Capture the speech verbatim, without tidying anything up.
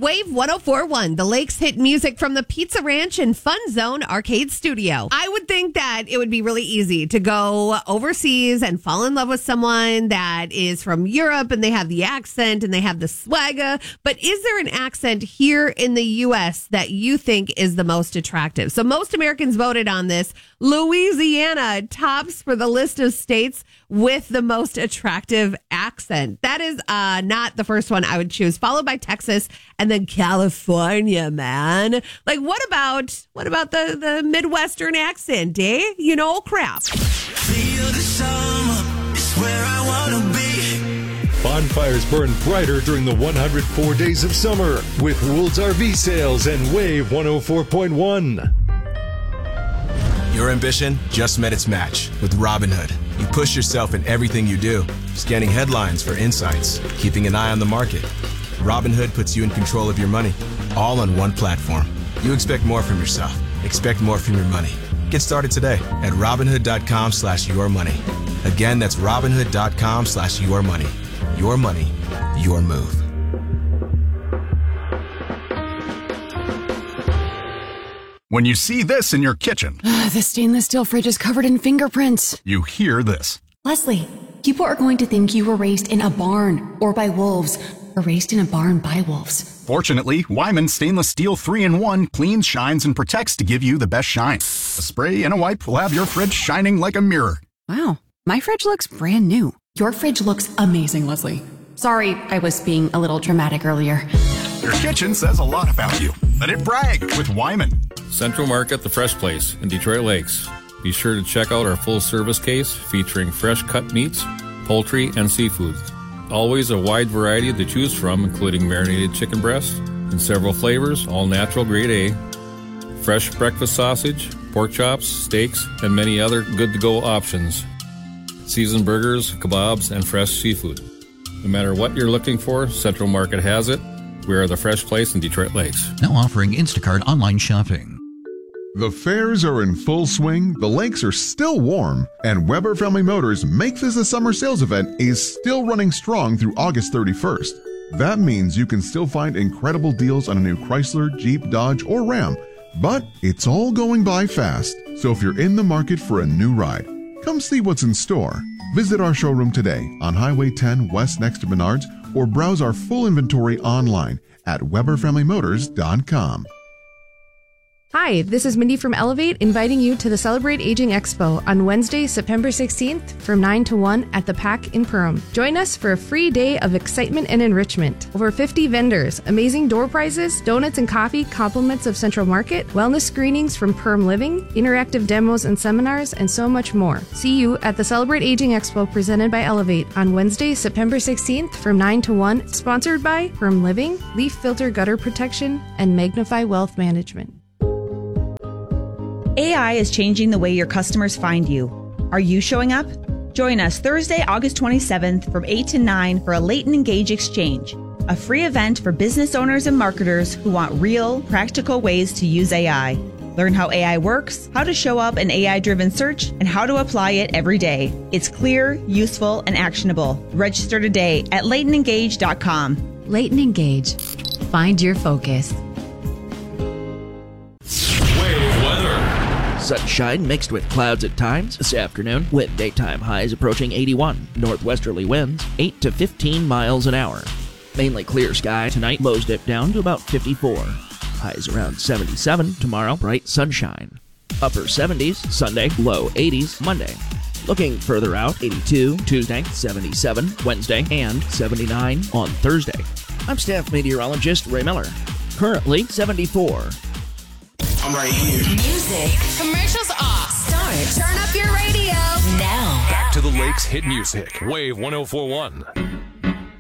Wave one oh four point one, the Lakes hit music from the Pizza Ranch and Fun Zone Arcade Studio. I would think that it would be really easy to go overseas and fall in love with someone that is from Europe and they have the accent and they have the swagger. But is there an accent here in the U S that you think is the most attractive? So most Americans voted on this. Louisiana tops for the list of states with the most attractive accent. That is uh, not the first one I would choose, followed by Texas and then California, man. Like, what about what about the, the Midwestern accent, eh? You know, crap. Feel the summer, it's where I want to be. Bonfires burn brighter during the one hundred four days of summer with Wool's R V sales and Wave one oh four point one. Your ambition just met its match with Robinhood. You push yourself in everything you do, scanning headlines for insights, keeping an eye on the market. Robinhood puts you in control of your money, all on one platform. You expect more from yourself. Expect more from your money. Get started today at Robinhood.com slash your money. Again, that's Robinhood.com slash your money. Your money, your move. When you see this in your kitchen, the stainless steel fridge is covered in fingerprints. You hear this. Leslie, people are going to think you were raised in a barn or by wolves, or raised in a barn by wolves. Fortunately, Wyman Stainless Steel three in one cleans, shines, and protects to give you the best shine. A spray and a wipe will have your fridge shining like a mirror. Wow, my fridge looks brand new. Your fridge looks amazing, Leslie. Sorry, I was being a little dramatic earlier. Your kitchen says a lot about you. Let it brag with Wyman. Central Market, the Fresh Place in Detroit Lakes. Be sure to check out our full service case featuring fresh cut meats, poultry, and seafood. Always a wide variety to choose from, including marinated chicken breast in several flavors, all natural grade A, fresh breakfast sausage, pork chops, steaks, and many other good-to-go options. Seasoned burgers, kebabs, and fresh seafood. No matter what you're looking for, Central Market has it. We are the Fresh Place in Detroit Lakes. Now offering Instacart online shopping. The fairs are in full swing, the lakes are still warm, and Weber Family Motors Make This a Summer Sales event is still running strong through August thirty-first. That means you can still find incredible deals on a new Chrysler, Jeep, Dodge, or Ram. But it's all going by fast, so if you're in the market for a new ride, come see what's in store. Visit our showroom today on Highway ten West next to Menards, or browse our full inventory online at Weber Family Motors dot com. Hi, this is Mindy from Elevate, inviting you to the Celebrate Aging Expo on Wednesday, September sixteenth from nine to one at the Pack in Perham. Join us for a free day of excitement and enrichment. Over fifty vendors, amazing door prizes, donuts and coffee, compliments of Central Market, wellness screenings from Perham Living, interactive demos and seminars, and so much more. See you at the Celebrate Aging Expo presented by Elevate on Wednesday, September sixteenth from nine to one, sponsored by Perham Living, Leaf Filter Gutter Protection, and Magnify Wealth Management. A I is changing the way your customers find you. Are you showing up? Join us Thursday, August twenty-seventh from eight to nine for a Latent Engage Exchange, a free event for business owners and marketers who want real, practical ways to use A I. Learn how A I works, how to show up an A I-driven search, and how to apply it every day. It's clear, useful, and actionable. Register today at latent engage dot com. Latent Engage. Find your focus. Sunshine mixed with clouds at times this afternoon, with daytime highs approaching eighty-one. Northwesterly winds eight to fifteen miles an hour. Mainly clear sky tonight, lows dip down to about fifty-four. Highs around seventy-seven tomorrow, bright sunshine. Upper seventies Sunday, low eighties Monday. Looking further out, eighty-two Tuesday, seventy-seven Wednesday, and seventy-nine on Thursday. I'm staff meteorologist Ray Miller. Currently seventy-four. I'm right here. Music. Commercials off. Start. Turn up your radio. Now. Back to the Lakes hit music. Wave one oh four point one.